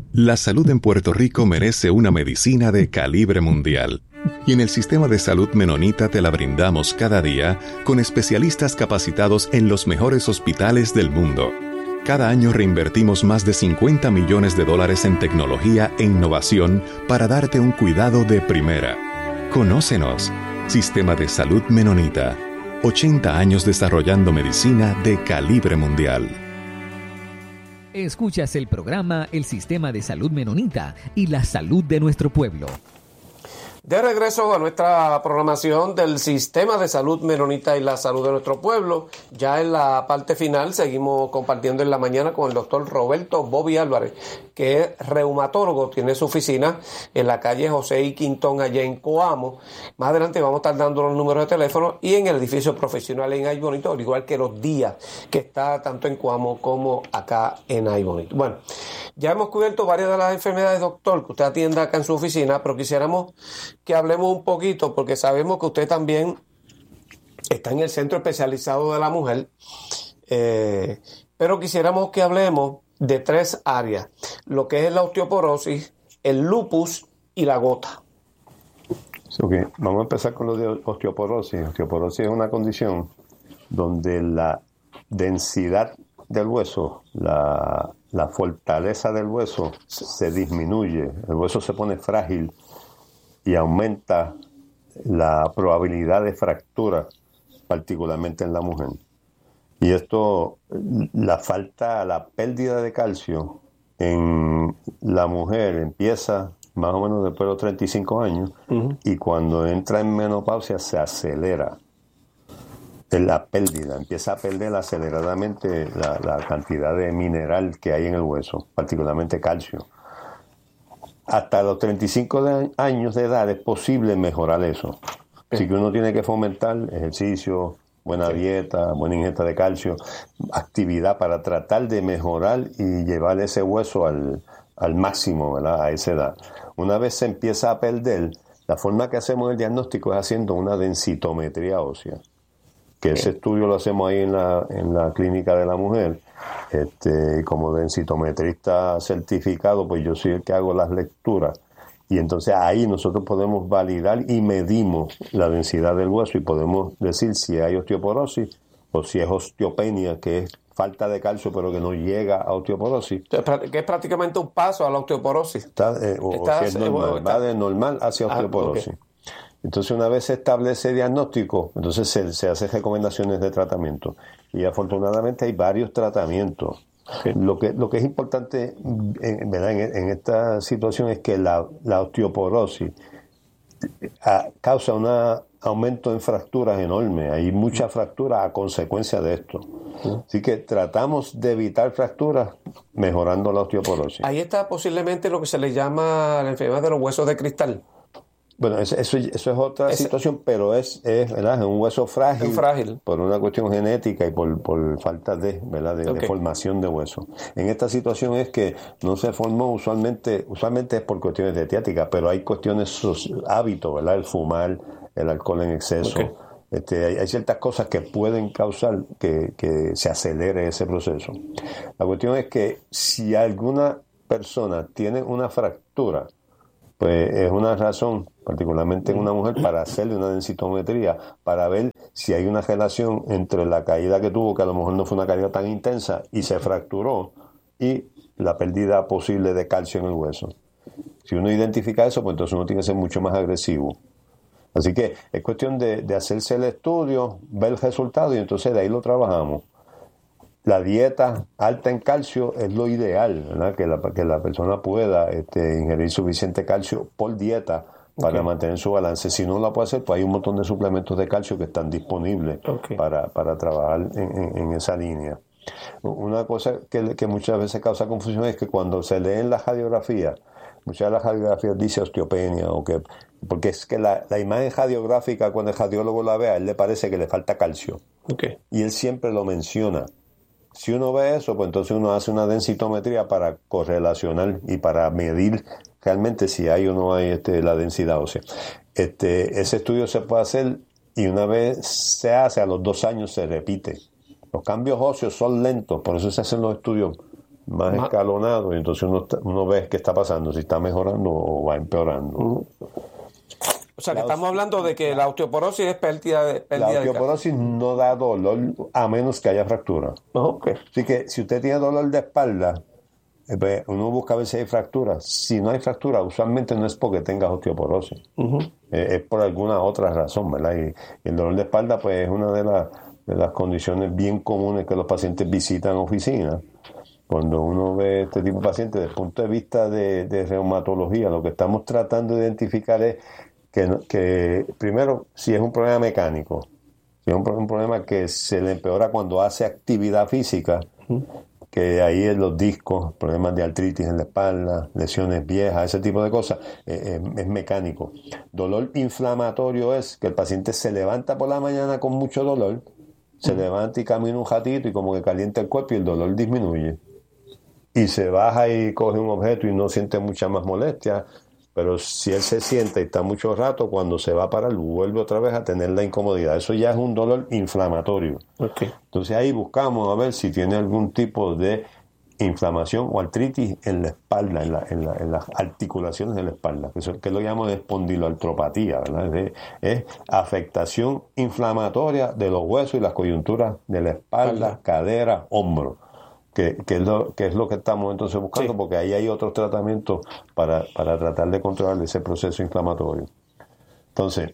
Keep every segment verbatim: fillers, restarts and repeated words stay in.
La salud en Puerto Rico merece una medicina de calibre mundial. Y en el sistema de salud Menonita te la brindamos cada día con especialistas capacitados en los mejores hospitales del mundo. Cada año reinvertimos más de cincuenta millones de dólares en tecnología e innovación para darte un cuidado de primera. Conócenos. Sistema de Salud Menonita. ochenta años desarrollando medicina de calibre mundial. Escuchas el programa El Sistema de Salud Menonita y la salud de nuestro pueblo. De regreso a nuestra programación del Sistema de Salud Menonita y la salud de nuestro pueblo. Ya en la parte final seguimos compartiendo en la mañana con el doctor Roberto Bobby Álvarez, que es reumatólogo, tiene su oficina en la calle José I. Quintón, allá en Coamo. Más adelante vamos a estar dando los números de teléfono y en el edificio profesional en Ay Bonito, al igual que los días que está tanto en Coamo como acá en Ay Bonito. Bueno, ya hemos cubierto varias de las enfermedades, doctor, que usted atienda acá en su oficina, pero quisiéramos que hablemos un poquito, porque sabemos que usted también está en el Centro Especializado de la Mujer, eh, pero quisiéramos que hablemos de tres áreas, lo que es la osteoporosis, el lupus y la gota. Okay. Vamos a empezar con lo de osteoporosis. Osteoporosis es una condición donde la densidad del hueso, la, la fortaleza del hueso se disminuye, el hueso se pone frágil y aumenta la probabilidad de fractura, particularmente en la mujer. Y esto, la falta, la pérdida de calcio en la mujer empieza más o menos después de los treinta y cinco años, uh-huh. y cuando entra en menopausia se acelera la pérdida, empieza a perder aceleradamente la, la cantidad de mineral que hay en el hueso, particularmente calcio. Hasta los treinta y cinco de años de edad es posible mejorar eso. Así que uno tiene que fomentar ejercicio, buena dieta, buena ingesta de calcio, actividad para tratar de mejorar y llevar ese hueso al, al máximo, ¿verdad? A esa edad. Una vez se empieza a perder, la forma que hacemos el diagnóstico es haciendo una densitometría ósea, que ese estudio lo hacemos ahí en la, en la clínica de la mujer. Este, como densitometrista certificado, pues yo soy el que hago las lecturas, y entonces ahí nosotros podemos validar y medimos la densidad del hueso y podemos decir si hay osteoporosis o si es osteopenia, que es falta de calcio pero que no llega a osteoporosis, que es prácticamente un paso a la osteoporosis. Está, eh, o, está, o si es normal, está, va de normal hacia osteoporosis. Ah, okay. Entonces, una vez se establece diagnóstico, entonces se, se hacen recomendaciones de tratamiento. Y afortunadamente hay varios tratamientos. Sí. Lo que lo que es importante en, ¿verdad? en, en esta situación es que la, la osteoporosis a, causa un aumento en fracturas enorme. Hay muchas fracturas a consecuencia de esto. Sí. Así que tratamos de evitar fracturas mejorando la osteoporosis. Ahí está posiblemente lo que se le llama la enfermedad de los huesos de cristal. Bueno, eso, eso, eso es otra es, situación, pero es, es, ¿verdad? Es un hueso frágil, frágil por una cuestión genética y por, por falta de, ¿verdad? De, okay. de formación de hueso. En esta situación es que no se formó usualmente, usualmente es por cuestiones de etiática, pero hay cuestiones, hábitos, ¿verdad? El fumar, el alcohol en exceso. Okay. Este, hay, hay ciertas cosas que pueden causar que, que se acelere ese proceso. La cuestión es que si alguna persona tiene una fractura, pues es una razón, particularmente en una mujer, para hacerle una densitometría, para ver si hay una relación entre la caída que tuvo, que a lo mejor no fue una caída tan intensa, y se fracturó, y la pérdida posible de calcio en el hueso. Si uno identifica eso, pues entonces uno tiene que ser mucho más agresivo. Así que es cuestión de, de hacerse el estudio, ver el resultado, y entonces de ahí lo trabajamos. La dieta alta en calcio es lo ideal, ¿verdad? Que la, que la persona pueda este, ingerir suficiente calcio por dieta para okay. mantener su balance. Si no la puede hacer, pues hay un montón de suplementos de calcio que están disponibles okay. para, para trabajar en, en, en esa línea. Una cosa que, que muchas veces causa confusión es que cuando se leen las radiografías, muchas de las radiografías dice osteopenia, o que, porque es que la, la imagen radiográfica, cuando el radiólogo la ve, a él le parece que le falta calcio. Okay. Y él siempre lo menciona. Si uno ve eso, pues entonces uno hace una densitometría para correlacionar y para medir realmente si hay o no hay este, la densidad ósea. Este, ese estudio se puede hacer y una vez se hace, a los dos años se repite. Los cambios óseos son lentos, por eso se hacen los estudios más Ma- escalonado, y entonces uno, uno ve qué está pasando, si está mejorando o va empeorando. Uh-huh. O sea, que la estamos hablando de que la osteoporosis es pérdida de pérdida La osteoporosis de no da dolor a menos que haya fractura. Okay. Así que si usted tiene dolor de espalda, eh, uno busca a ver si hay fractura. Si no hay fractura, usualmente no es porque tenga osteoporosis. Uh-huh. Eh, es por alguna otra razón, ¿verdad? Y, y el dolor de espalda, pues, es una de, la, de las condiciones bien comunes que los pacientes visitan oficinas. Cuando uno ve este tipo de pacientes desde el punto de vista de, de reumatología, lo que estamos tratando de identificar es Que, que primero, si es un problema mecánico, si es un, un problema que se le empeora cuando hace actividad física, uh-huh. que ahí es los discos, problemas de artritis en la espalda, lesiones viejas, ese tipo de cosas, eh, eh, es mecánico. Dolor inflamatorio es que el paciente se levanta por la mañana con mucho dolor, se uh-huh. levanta y camina un ratito y como que calienta el cuerpo y el dolor disminuye. Y se baja y coge un objeto y no siente mucha más molestia. Pero si él se sienta y está mucho rato, cuando se va a parar, vuelve otra vez a tener la incomodidad. Eso ya es un dolor inflamatorio. Okay. Entonces ahí buscamos a ver si tiene algún tipo de inflamación o artritis en la espalda, en, la, en, la, en las articulaciones de la espalda, que, eso, que lo llamamos de espondiloartropatía, ¿verdad? Es, es afectación inflamatoria de los huesos y las coyunturas de la espalda, Ajá. cadera, hombro. Que, que, es lo, que es lo que estamos entonces buscando, sí. porque ahí hay otros tratamientos para, para tratar de controlar ese proceso inflamatorio. Entonces,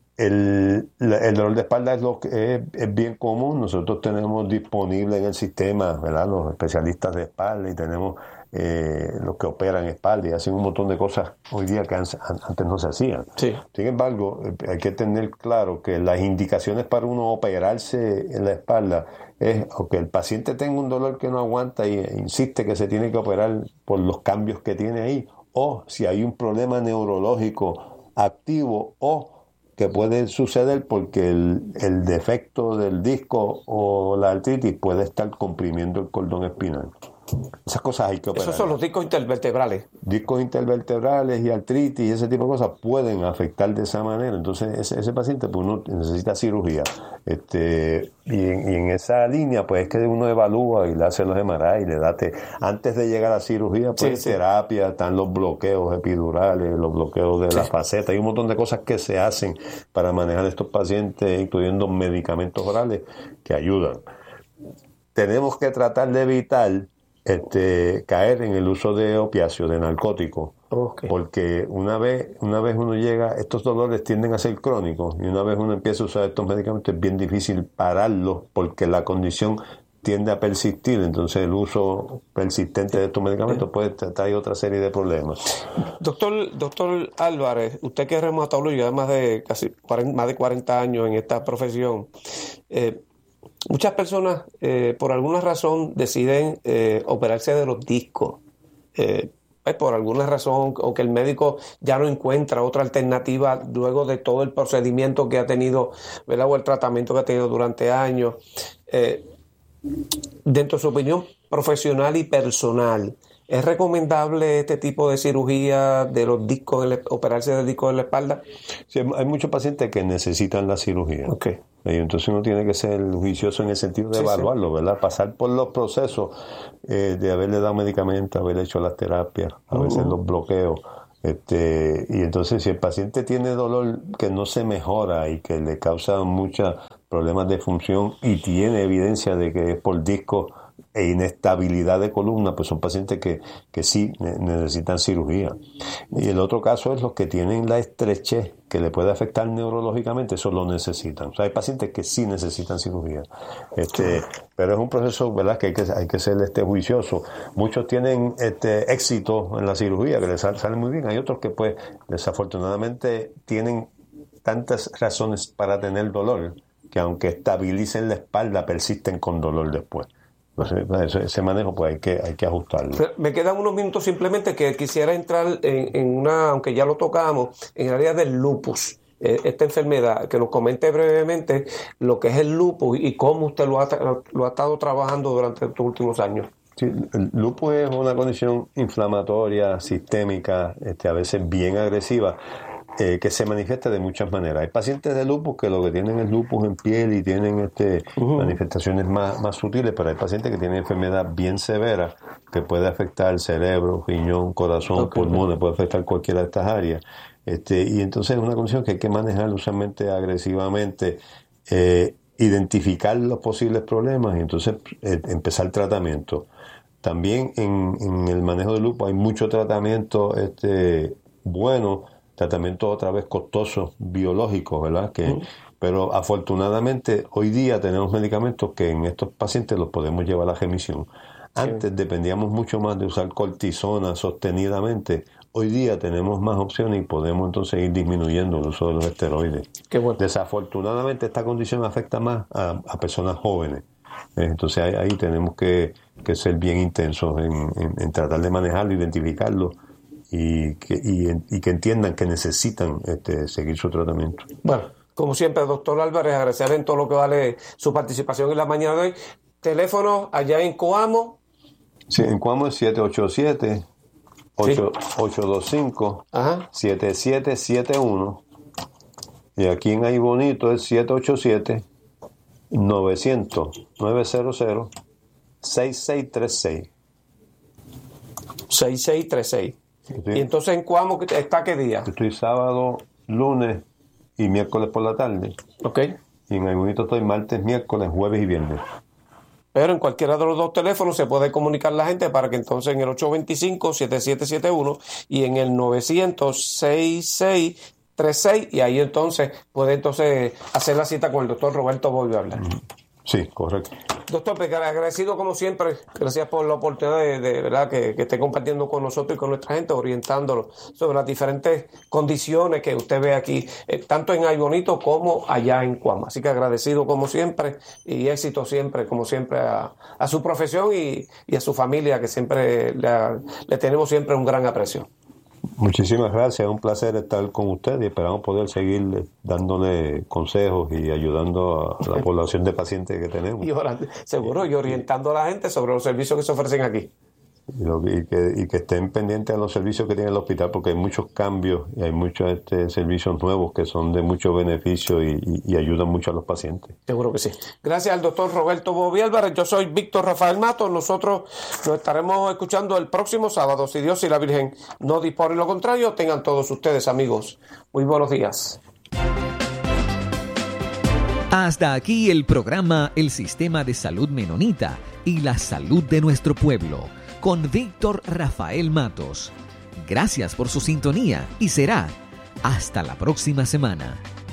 el, el dolor de espalda es, lo que es, es bien común. Nosotros tenemos disponible en el sistema, ¿verdad?, los especialistas de espalda y tenemos eh, los que operan espalda y hacen un montón de cosas hoy día que antes no se hacían. Sí. Sin embargo, hay que tener claro que las indicaciones para uno operarse en la espalda es o que el paciente tenga un dolor que no aguanta y insiste que se tiene que operar por los cambios que tiene ahí, o si hay un problema neurológico activo o que puede suceder porque el, el defecto del disco o la artritis puede estar comprimiendo el cordón espinal. Esas cosas hay que operar. Esos son los discos intervertebrales. Discos intervertebrales y artritis y ese tipo de cosas pueden afectar de esa manera. Entonces ese, ese paciente pues uno necesita cirugía. Este, y, en, y en esa línea pues es que uno evalúa y le hace los M R I y le da te, antes de llegar a la cirugía pues sí, terapia, sí. Están los bloqueos epidurales, los bloqueos de sí. la faceta, hay un montón de cosas que se hacen para manejar a estos pacientes, incluyendo medicamentos orales que ayudan. Tenemos que tratar de evitar Este, caer en el uso de opiáceos, de narcóticos, okay. porque una vez, una vez uno llega, estos dolores tienden a ser crónicos y una vez uno empieza a usar estos medicamentos es bien difícil pararlos porque la condición tiende a persistir, entonces el uso persistente de estos medicamentos puede traer otra serie de problemas. Doctor, doctor Álvarez, usted que es reumatólogo y además de casi cuarenta, más de cuarenta años en esta profesión, eh, muchas personas, eh, por alguna razón, deciden eh, operarse de los discos. Eh, pues por alguna razón, o que el médico ya no encuentra otra alternativa luego de todo el procedimiento que ha tenido, ¿verdad?, o el tratamiento que ha tenido durante años. Eh, dentro de su opinión profesional y personal, ¿es recomendable este tipo de cirugía de los discos, de la, operarse de discos de la espalda? Sí, hay muchos pacientes que necesitan la cirugía. Okay. Y entonces uno tiene que ser juicioso en el sentido de sí, evaluarlo, sí. ¿verdad? Pasar por los procesos eh, de haberle dado medicamentos, haberle hecho las terapias, a veces uh-huh. los bloqueos. Este, y entonces si el paciente tiene dolor que no se mejora y que le causa muchos problemas de función y tiene evidencia de que es por disco e inestabilidad de columna, pues son pacientes que, que sí necesitan cirugía. Y el otro caso es los que tienen la estrechez que le puede afectar neurológicamente, eso lo necesitan. O sea, hay pacientes que sí necesitan cirugía. Este, pero es un proceso, ¿verdad?, que hay que, hay que ser este, juicioso. Muchos tienen este éxito en la cirugía, que les sale, sale muy bien. Hay otros que, pues, desafortunadamente tienen tantas razones para tener dolor que aunque estabilicen la espalda, persisten con dolor después. Entonces, ese manejo pues hay que hay que ajustarlo. Me quedan unos minutos simplemente que quisiera entrar en, en una, aunque ya lo tocamos, en el área del lupus, eh, esta enfermedad, que nos comente brevemente lo que es el lupus y cómo usted lo ha, lo ha estado trabajando durante estos últimos años. Sí, el lupus es una condición inflamatoria, sistémica, este, a veces bien agresiva, eh, que se manifiesta de muchas maneras. Hay pacientes de lupus que lo que tienen es lupus en piel y tienen este, uh-huh. manifestaciones más, más sutiles, pero hay pacientes que tienen enfermedad bien severa que puede afectar el cerebro, riñón, corazón, okay. pulmones, puede afectar cualquiera de estas áreas. Este, y entonces es una condición que hay que manejar usualmente agresivamente, eh, identificar los posibles problemas y entonces eh, empezar el tratamiento. También en, en el manejo de lupus hay mucho tratamiento este, bueno, tratamiento otra vez costoso, biológico, ¿verdad? Que, mm. Pero afortunadamente hoy día tenemos medicamentos que en estos pacientes los podemos llevar a remisión. Antes sí. dependíamos mucho más de usar cortisona sostenidamente. Hoy día tenemos más opciones y podemos entonces ir disminuyendo el uso de los esteroides. Qué bueno. Desafortunadamente esta condición afecta más a, a personas jóvenes. Entonces ahí, ahí tenemos que, que ser bien intensos en, en, en tratar de manejarlo, identificarlo y que, y, y que entiendan que necesitan este, seguir su tratamiento. Bueno, como siempre, doctor Álvarez, agradecer en todo lo que vale su participación en la mañana de hoy. Teléfono allá en Coamo. Sí, en Coamo es siete ocho siete, ocho dos cinco, siete siete siete uno y aquí en Ay Bonito es siete ocho siete, nueve cero cero, nueve cero cero, seis seis tres seis. seis seis tres seis. Sí. Y entonces en Coamo está ¿qué día? Estoy sábado, lunes y miércoles por la tarde. Ok. Y en Ay Bonito estoy martes, miércoles, jueves y viernes. Pero en cualquiera de los dos teléfonos se puede comunicar la gente para que entonces en el ocho dos cinco, siete siete siete uno y en el novecientos, seis seis tres seis y ahí entonces puede entonces hacer la cita con el doctor Roberto Bobby hablar. Sí, correcto. Doctor, pues agradecido como siempre, gracias por la oportunidad de, de verdad que, que esté compartiendo con nosotros y con nuestra gente, orientándolo sobre las diferentes condiciones que usted ve aquí, eh, tanto en Ay Bonito como allá en Coamo. Así que agradecido como siempre y éxito siempre, como siempre, a, a su profesión y, y a su familia, que siempre le, le tenemos siempre un gran aprecio. Muchísimas gracias, es un placer estar con usted y esperamos poder seguir dándole consejos y ayudando a la población de pacientes que tenemos. Y ahora, seguro, y orientando a la gente sobre los servicios que se ofrecen aquí. Y, lo, y, que, y que estén pendientes a los servicios que tiene el hospital, porque hay muchos cambios y hay muchos este, servicios nuevos que son de mucho beneficio y, y, y ayudan mucho a los pacientes. Seguro que sí. Gracias al doctor Roberto Bobby Álvarez. Yo soy Víctor Rafael Matos. Nosotros nos estaremos escuchando el próximo sábado, si Dios y la Virgen no disponen lo contrario. Tengan todos ustedes, amigos, muy buenos días. Hasta aquí el programa El Sistema de Salud Menonita y la Salud de Nuestro Pueblo, con Víctor Rafael Matos. Gracias por su sintonía y será hasta la próxima semana.